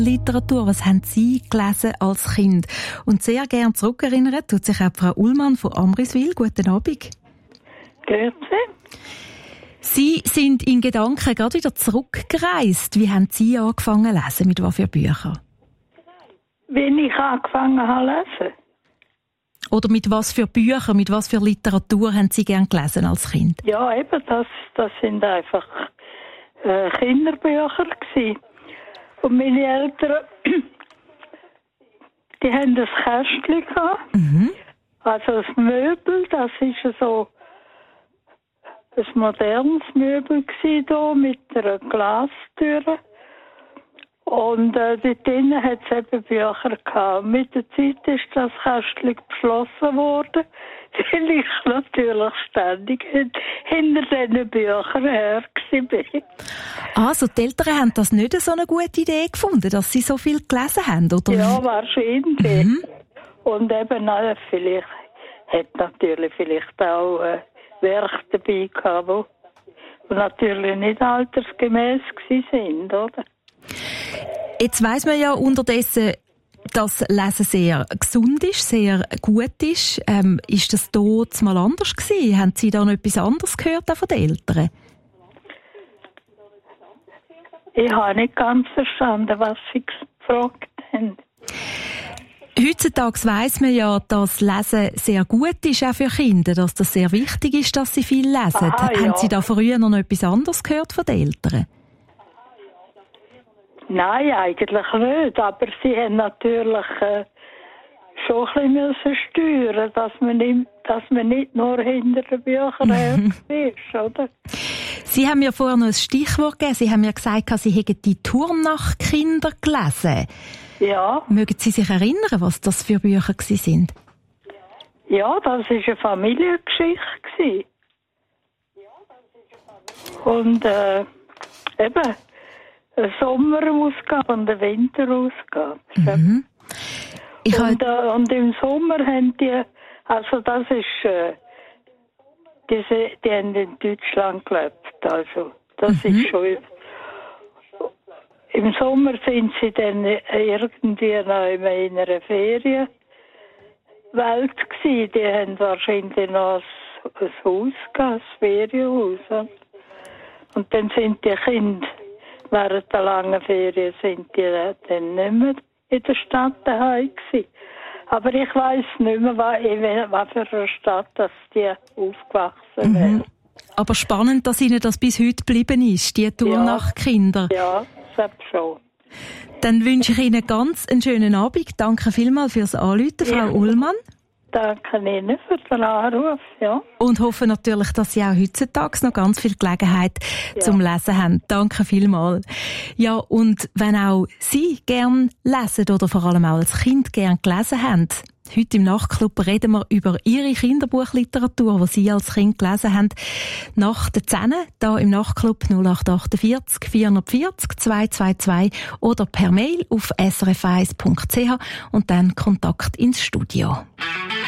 Literatur, was haben Sie gelesen als Kind? Und sehr gern zurückerinnern tut sich auch Frau Ullmann von Amriswil. Guten Abend. Grüezi. Sie sind in Gedanken gerade wieder zurückgereist. Wie haben Sie angefangen zu lesen? Mit was für Büchern? Wie ich angefangen habe zu lesen? Oder mit was für Büchern, mit was für Literatur haben Sie gern gelesen als Kind? Ja, eben, das sind einfach Kinderbücher gewesen. Und meine Eltern, die haben das Kästchen gehabt. Mhm. Also das Möbel, das ist so ein modernes Möbel gewesen, hier, mit einer Glastür. Und dort drinnen hat es eben Bücher gehabt. Mit der Zeit ist das Kästchen geschlossen worden, weil ich natürlich ständig hinter diesen Büchern her war. Also die Eltern haben das nicht so eine gute Idee gefunden, dass Sie so viel gelesen haben, oder? Ja, wahrscheinlich. Mhm. Und eben, vielleicht hat natürlich auch Werke dabei gehabt, die natürlich nicht altersgemäß sind, oder? Jetzt weiss man ja unterdessen, dass Lesen sehr gesund ist, sehr gut ist. Ist das dort mal anders gewesen? Haben Sie da noch etwas anderes gehört von den Eltern? Ich habe nicht ganz verstanden, was Sie gefragt haben. Heutzutage weiss man ja, dass Lesen sehr gut ist, auch für Kinder, dass das sehr wichtig ist, dass sie viel lesen. Haben Sie da früher noch etwas anderes gehört von den Eltern? Nein, eigentlich nicht. Aber sie haben natürlich schon ein bisschen steuern, dass man nicht nur hinter den Büchern ist, oder? Sie haben mir vorher noch ein Stichwort gegeben. Sie haben mir gesagt, Sie hätten die Turmnacht-Kinder gelesen. Ja. Mögen Sie sich erinnern, was das für Bücher sind? Ja, das war eine Familiengeschichte. Und eben eine Sommerausgabe und eine Winterausgabe. Mhm. Und im Sommer haben die, also das ist, die haben in Deutschland gelebt, also das ist schon. Im Sommer sind sie dann irgendwie noch in einer Ferienwelt gewesen. Die haben wahrscheinlich noch ein Haus gehabt, ein Ferienhaus. Und dann sind die Kinder während der langen Ferien sind die dann nicht mehr in der Stadt daheim gewesen. Aber ich weiss nicht mehr, was für eine Stadt dass die aufgewachsen wären. Aber spannend, dass Ihnen das bis heute geblieben ist, die Turmnacht-Kinder. Ja, das schon. Dann wünsche ich Ihnen ganz einen schönen Abend. Danke vielmals fürs Anrufen, Frau Ullmann. Danke Ihnen für den Anruf, ja. Und hoffe natürlich, dass Sie auch heutzutage noch ganz viel Gelegenheit zum Lesen haben. Danke vielmals. Ja, und wenn auch Sie gern lesen oder vor allem auch als Kind gern gelesen haben, heute im Nachtclub reden wir über Ihre Kinderbuchliteratur, die Sie als Kind gelesen haben. Nach der 10 hier im Nachtclub 0848 440 222 oder per Mail auf srf1.ch und dann Kontakt ins Studio.